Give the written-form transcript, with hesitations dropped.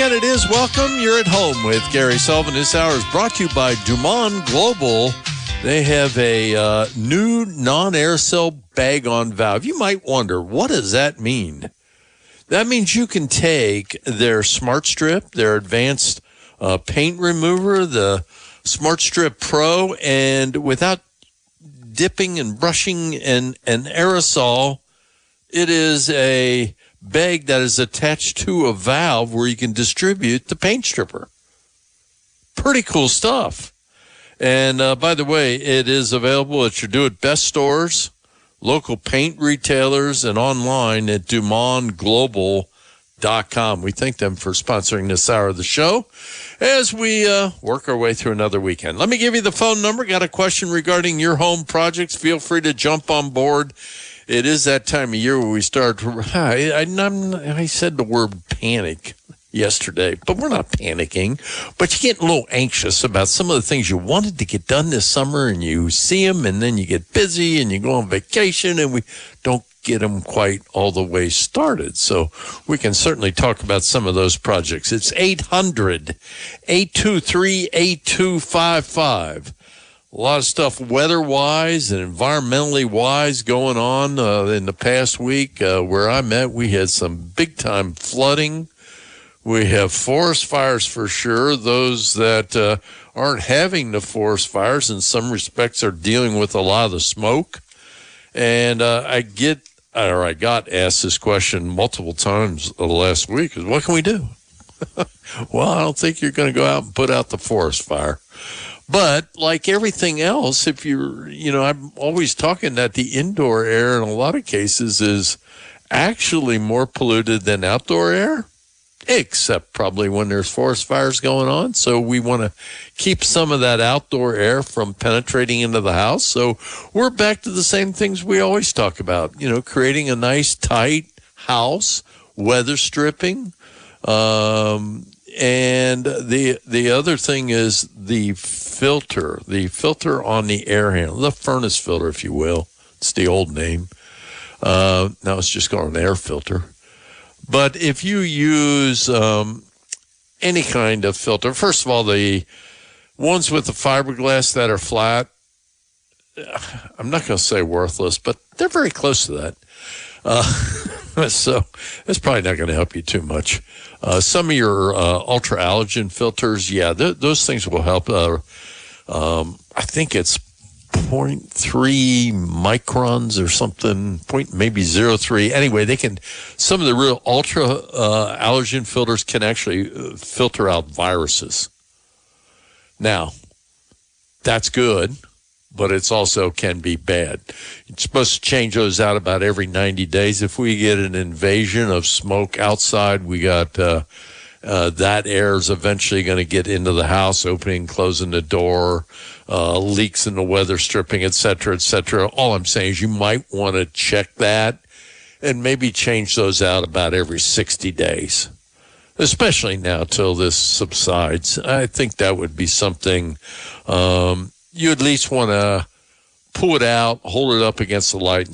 weekend it is. Welcome. You're at home with Gary Sullivan. This hour is brought to you by Dumont Global. They have a new non-aerosol bag-on valve. You might wonder, what does that mean? That means you can take their Smart Strip, their advanced paint remover, the Smart Strip Pro, and without dipping and brushing an aerosol, it is a bag that is attached to a valve where you can distribute the paint stripper. Pretty cool stuff. And by the way, it is available at your Do It Best stores, local paint retailers, and online at DumontGlobal.com. We thank them for sponsoring this hour of the show as we work our way through another weekend. Let me give you the phone number. Got a question regarding your home projects? Feel free to jump on board. It is that time of year where we start. I said the word panic yesterday, but we're not panicking. But you get a little anxious about some of the things you wanted to get done this summer, and you see them, and then you get busy, and you go on vacation, and we don't get them quite all the way started. So we can certainly talk about some of those projects. It's 800-823-8255. A lot of stuff weather-wise and environmentally-wise going on in the past week. Where I'm at, we had some big-time flooding. We have forest fires for sure. Those that aren't having the forest fires in some respects are dealing with a lot of the smoke. And I got asked this question multiple times the last week, is what can we do? Well, I don't think you're going to go out and put out the forest fire. But like everything else, if I'm always talking that the indoor air in a lot of cases is actually more polluted than outdoor air, except probably when there's forest fires going on. So we want to keep some of that outdoor air from penetrating into the house. So we're back to the same things we always talk about, creating a nice, tight house, weather stripping, and the other thing is the filter on the air handle, the furnace filter, if you will. It's the old name. Now it's just called an air filter. But if you use any kind of filter, first of all, the ones with the fiberglass that are flat, I'm not going to say worthless, but they're very close to that. So that's probably not going to help you too much. Some of your ultra allergen filters, those things will help. I think it's 0.3 microns or something, maybe 0.3. Anyway, some of the real ultra allergen filters can actually filter out viruses. Now, that's good, but it's also can be bad. You're supposed to change those out about every 90 days. If we get an invasion of smoke outside, we got that air is eventually going to get into the house, opening, closing the door, leaks in the weather stripping, et cetera, et cetera. All I'm saying is you might want to check that and maybe change those out about every 60 days, especially now till this subsides. I think that would be something you at least want to pull it out, hold it up against the light, and